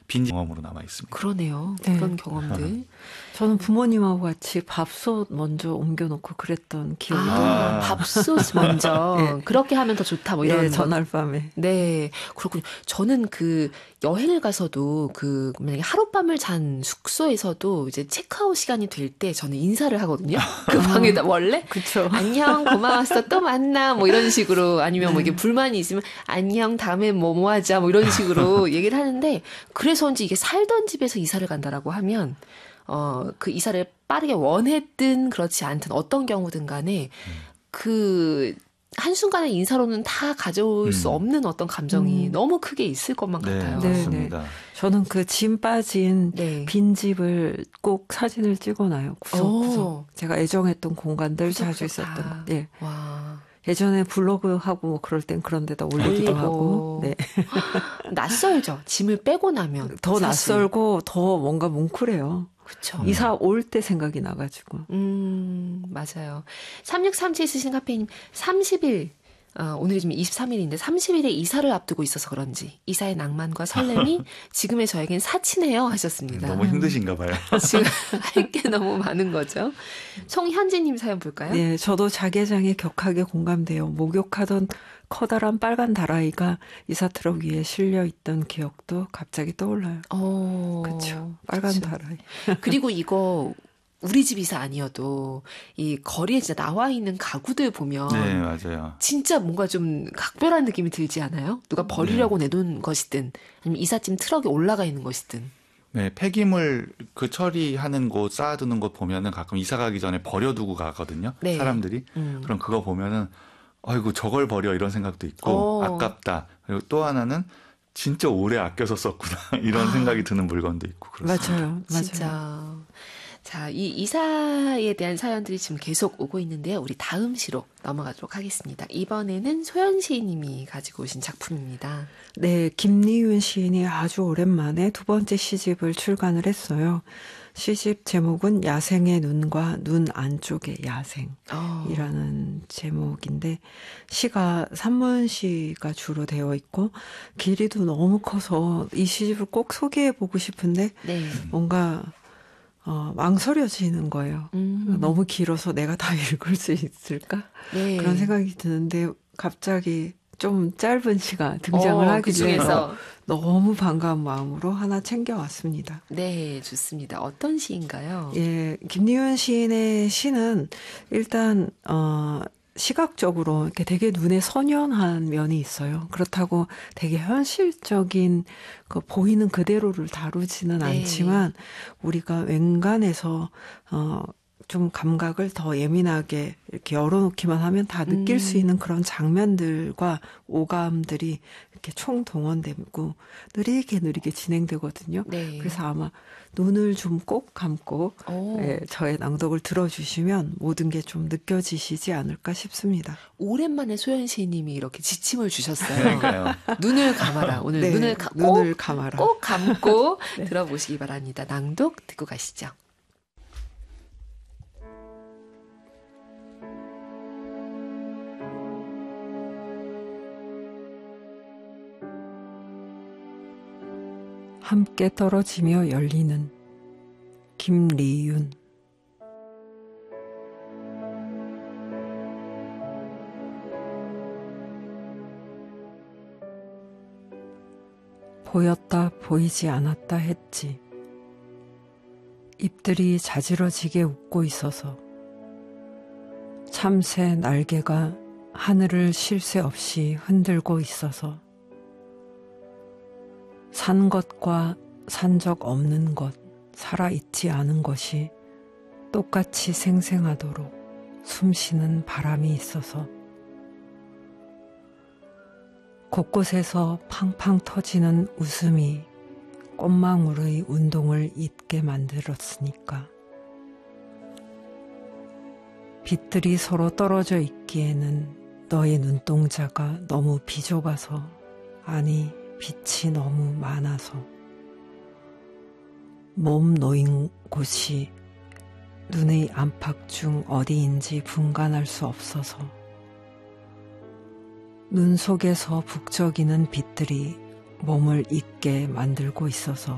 빈집 경험으로 남아 있습니다. 그러네요. 네. 그런 경험들. 저는 부모님하고 같이 밥솥 먼저 옮겨놓고 그랬던 기억이 나요. 밥솥 먼저. 네. 그렇게 하면 더 좋다, 뭐 이런. 네, 전날 밤에. 네, 그렇군요. 저는 그 여행을 가서도 만약에 하룻밤을 잔 숙소에서도 이제 체크아웃 시간이 될 때 저는 인사를 하거든요. 그 방에다 원래. 그쵸. 안녕, 고마웠어, 또 만나, 뭐 이런 식으로. 아니면 뭐 이게 불만이 있으면 안녕, 다음에 뭐 하자, 뭐 이런 식으로 얘기를 하는데, 그래서인지 이게 살던 집에서 이사를 간다라고 하면, 그 이사를 빠르게 원했든 그렇지 않든 어떤 경우든 간에 한순간의 인사로는 다 가져올 수 없는 어떤 감정이 너무 크게 있을 것만 같아요. 네, 맞습니다. 네. 저는 그 짐 빠진 네. 빈집을 꼭 사진을 찍어놔요. 구석구석. 제가 애정했던 공간들 자주 있었던 거. 네. 와. 예전에 블로그 하고 뭐 그럴 땐 그런 데다 올리기도 하고. 네. 낯설죠. 짐을 빼고 나면. 더 사실. 낯설고 더 뭔가 뭉클해요. 그쵸. 이사 올 때 생각이 나가지고. 맞아요. 3637 쓰신 카페님 30일, 오늘이 지금 23일인데 30일에 이사를 앞두고 있어서 그런지 이사의 낭만과 설렘이 지금의 저에겐 사치네요 하셨습니다. 너무 힘드신가 봐요. 지금 할 게 너무 많은 거죠. 송현진님 사연 볼까요? 네, 저도 자개장에 격하게 공감돼요. 목욕하던 커다란 빨간 다라이가 이사 트럭 위에 실려 있던 기억도 갑자기 떠올라요. 그렇죠. 빨간 그쵸. 다라이. 그리고 이거 우리 집 이사 아니어도 이 거리에 진짜 나와 있는 가구들 보면 네, 맞아요. 진짜 뭔가 좀 각별한 느낌이 들지 않아요? 누가 버리려고 내놓은 것이든 아니면 이삿짐 트럭에 올라가 있는 것이든. 네, 폐기물 처리하는 곳 쌓아두는 곳 보면은 가끔 이사 가기 전에 버려두고 가거든요. 네. 사람들이. 그럼 그거 보면은 아이고 저걸 버려 이런 생각도 있고 아깝다. 그리고 또 하나는 진짜 오래 아껴서 썼구나 이런 생각이 드는 물건도 있고 그렇습니다. 맞아요. 진짜. 자, 이 이사에 대한 사연들이 지금 계속 오고 있는데요. 우리 다음 시로 넘어가도록 하겠습니다. 이번에는 소연 시인님이 가지고 오신 작품입니다. 네, 김리윤 시인이 아주 오랜만에 두 번째 시집을 출간을 했어요. 시집 제목은 야생의 눈과 눈 안쪽의 야생이라는 제목인데 시가 산문시가 주로 되어 있고 길이도 너무 커서 이 시집을 꼭 소개해보고 싶은데 네. 뭔가 망설여지는 거예요. 너무 길어서 내가 다 읽을 수 있을까? 네. 그런 생각이 드는데 갑자기 좀 짧은 시가 등장을 하기 그 중에서 너무 반가운 마음으로 하나 챙겨왔습니다. 네, 좋습니다. 어떤 시인가요? 예, 김리윤 시인의 시는 일단 시각적으로 이렇게 되게 눈에 선연한 면이 있어요. 그렇다고 되게 현실적인 그 보이는 그대로를 다루지는 않지만 우리가 wen간에서 좀 감각을 더 예민하게 이렇게 열어놓기만 하면 다 느낄 수 있는 그런 장면들과 오감들이 이렇게 총동원되고 느리게 진행되거든요. 네. 그래서 아마 눈을 좀 꼭 감고 저의 낭독을 들어주시면 모든 게 좀 느껴지시지 않을까 싶습니다. 오랜만에 소연 시인님이 이렇게 지침을 주셨어요. 그러니까요. 눈을 감아라. 오늘 네, 눈을 감아라. 꼭 감고 들어보시기 바랍니다. 낭독 듣고 가시죠. 함께 떨어지며 열리는 김리윤. 보였다 보이지 않았다 했지. 잎들이 자지러지게 웃고 있어서 참새 날개가 하늘을 쉴 새 없이 흔들고 있어서 산 것과 산 적 없는 것, 살아있지 않은 것이 똑같이 생생하도록 숨쉬는 바람이 있어서 곳곳에서 팡팡 터지는 웃음이 꽃망울의 운동을 잊게 만들었으니까. 빛들이 서로 떨어져 있기에는 너의 눈동자가 너무 비좁아서, 아니 빛이 너무 많아서 몸 놓인 곳이 눈의 안팎 중 어디인지 분간할 수 없어서 눈 속에서 북적이는 빛들이 몸을 잊게 만들고 있어서